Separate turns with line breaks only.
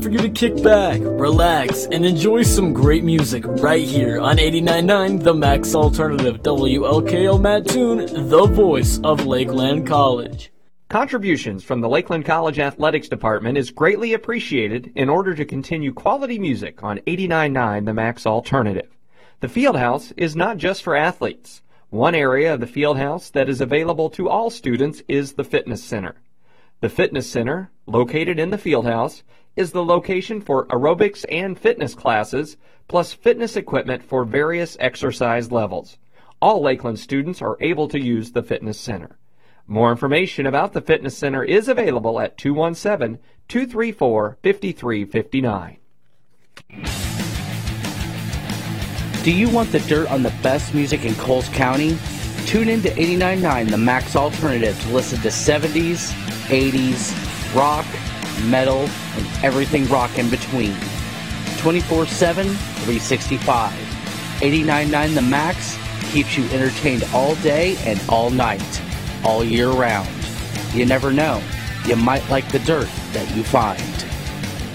For you to kick back, relax, and enjoy some great music right here on 89.9 The Max Alternative. WLKO Mattoon, the voice of Lakeland College.
Contributions from the Lakeland College Athletics Department is greatly appreciated in order to continue quality music on 89.9 The Max Alternative. The Fieldhouse is not just for athletes. One area of the Fieldhouse that is available to all students is the Fitness Center. The Fitness Center, located in the Fieldhouse, is the location for aerobics and fitness classes, plus fitness equipment for various exercise levels. All Lakeland students are able to use the Fitness Center. More information about the Fitness Center is available at 217-234-5359.
Do you want the dirt on the best music in Coles County? Tune in to 89.9 The Max Alternative to listen to 70s, 80s, rock, metal, and everything rock in between. 24/7, 365. 89.9 The Max keeps you entertained all day and all night, all year round. You never know. You might like the dirt that you find.